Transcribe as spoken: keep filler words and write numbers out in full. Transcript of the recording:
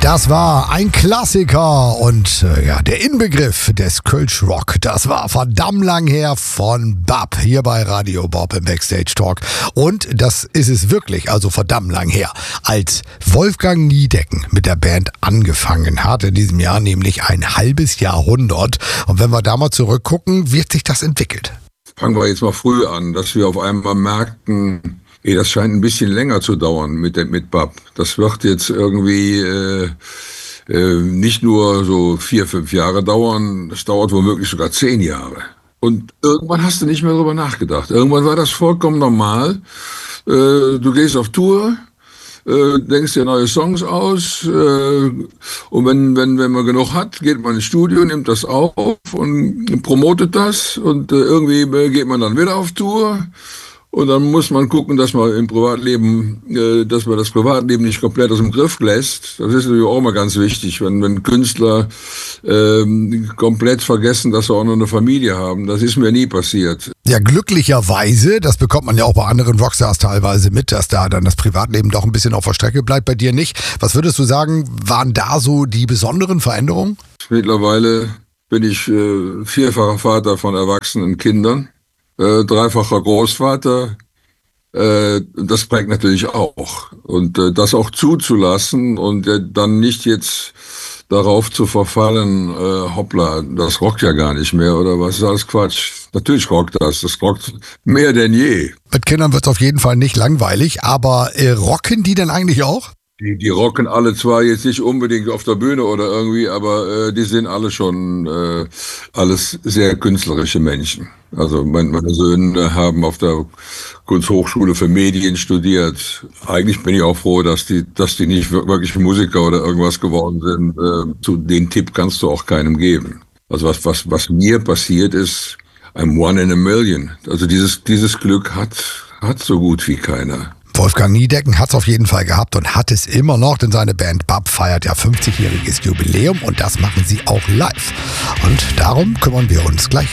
Das war ein Klassiker und äh, ja, der Inbegriff des Kölsch Rock. Das war verdammt lang her von Bab hier bei Radio Bob im Backstage Talk. Und das ist es wirklich, also verdammt lang her, als Wolfgang Niedecken mit der Band angefangen hat. In diesem Jahr nämlich ein halbes Jahrhundert. Und wenn wir da mal zurückgucken, wie hat sich das entwickelt? Fangen wir jetzt mal früh an, dass wir auf einmal merkten, ey, das scheint ein bisschen länger zu dauern mit, mit Bab. Das wird jetzt irgendwie äh, äh, nicht nur so vier, fünf Jahre dauern, das dauert womöglich sogar zehn Jahre. Und irgendwann hast du nicht mehr darüber nachgedacht. Irgendwann war das vollkommen normal. Äh, du gehst auf Tour, äh, denkst dir neue Songs aus äh, und wenn, wenn, wenn man genug hat, geht man ins Studio, nimmt das auf und promotet das und äh, irgendwie geht man dann wieder auf Tour. Und dann muss man gucken, dass man im Privatleben, äh, dass man das Privatleben nicht komplett aus dem Griff lässt. Das ist natürlich auch mal ganz wichtig, wenn, wenn Künstler ähm, komplett vergessen, dass sie auch noch eine Familie haben. Das ist mir nie passiert. Ja, glücklicherweise, das bekommt man ja auch bei anderen Rockstars teilweise mit, dass da dann das Privatleben doch ein bisschen auf der Strecke bleibt, bei dir nicht. Was würdest du sagen, waren da so die besonderen Veränderungen? Mittlerweile bin ich äh, vierfacher Vater von erwachsenen Kindern. Äh, dreifacher Großvater, äh, das prägt natürlich auch. Und äh, das auch zuzulassen und äh, dann nicht jetzt darauf zu verfallen, äh, hoppla, das rockt ja gar nicht mehr oder was ist alles Quatsch. Natürlich rockt das, das rockt mehr denn je. Mit Kindern wird es auf jeden Fall nicht langweilig, aber äh, rocken die denn eigentlich auch? Die, die rocken alle zwar jetzt nicht unbedingt auf der Bühne oder irgendwie, aber äh, die sind alle schon äh, alles sehr künstlerische Menschen. Also mein, meine Söhne haben auf der Kunsthochschule für Medien studiert. Eigentlich bin ich auch froh, dass die, dass die nicht wirklich Musiker oder irgendwas geworden sind. Äh, zu den Tipp kannst du auch keinem geben. Also was, was, was mir passiert ist, I'm one in a million. Also dieses, dieses Glück hat, hat so gut wie keiner. Wolfgang Niedecken hat es auf jeden Fall gehabt und hat es immer noch, denn seine Band Bab feiert ja fünfzigjähriges Jubiläum und das machen sie auch live. Und darum kümmern wir uns gleich